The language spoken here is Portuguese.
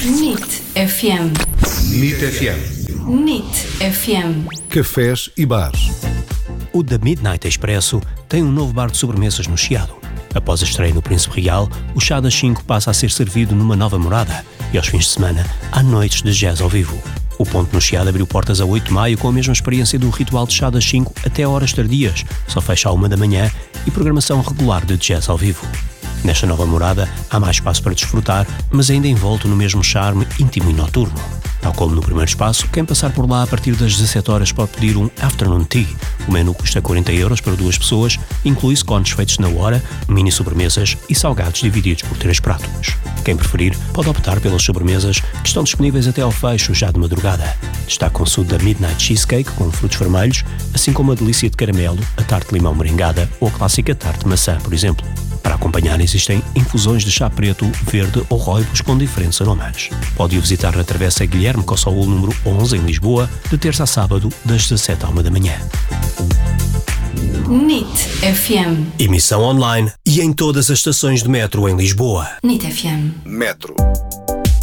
NIT FM. NIT FM. NIT FM. Cafés e bares. O The Midnight Expresso tem um novo bar de sobremesas no Chiado. Após a estreia no Príncipe Real, o chá das 5 passa a ser servido numa nova morada e aos fins de semana há noites de jazz ao vivo. O ponto no Chiado abriu portas a 8 de maio com a mesma experiência do ritual de chá das 5 até horas tardias, só fecha à 1 da manhã e programação regular de jazz ao vivo. Nesta nova morada há mais espaço para desfrutar, mas ainda envolto no mesmo charme íntimo e noturno. Tal como no primeiro espaço, quem passar por lá a partir das 17 horas pode pedir um afternoon tea. O menu custa 40 € para 2 pessoas, inclui scones feitos na hora, mini sobremesas e salgados divididos por 3 pratos. Quem preferir pode optar pelas sobremesas que estão disponíveis até ao fecho já de madrugada. Destacam-se o da Midnight Cheesecake com frutos vermelhos, assim como a delícia de caramelo, a tarte de limão merengada ou a clássica tarte de maçã, por exemplo. Para acompanhar existem infusões de chá preto, verde ou rooibos com diferentes aromas. Pode-o visitar na Travessa Guilherme Cossaúl número 11 em Lisboa, de terça a sábado, das 17 à 1 da manhã. NIT FM. Emissão online e em todas as estações de metro em Lisboa. NIT FM. Metro.